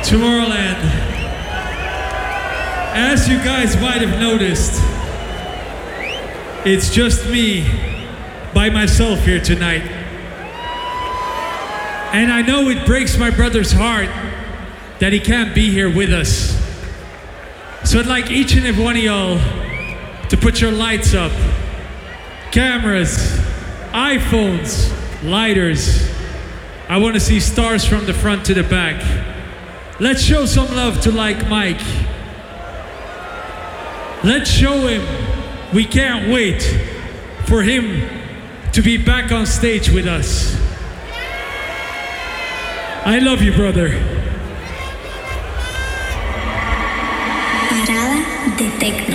Tomorrowland. As you guys might have noticed, it's just me by myself here tonight. And I know it breaks my brother's heart that he can't be here with us. So I'd like each and every one of y'all to put your lights up, cameras, iPhones, lighters. I want to see stars from the front to the back. Let's show some love to Like Mike. Let's show him we can't wait for him to be back on stage with us. I love you, brother. Parada de Tecno.